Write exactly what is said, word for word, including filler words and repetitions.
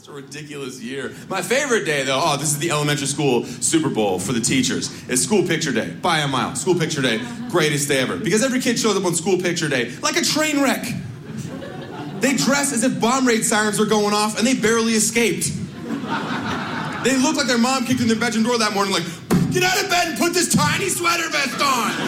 A ridiculous year. My favorite day, though, oh, this is the elementary school Super Bowl for the teachers. It's school picture day, by a mile. School picture day, greatest day ever. Because every kid shows up on school picture day like a train wreck. They dress as if bomb raid sirens are going off, and they barely escaped. They look like their mom kicked in their bedroom door that morning like, get out of bed and put this tiny sweater vest on.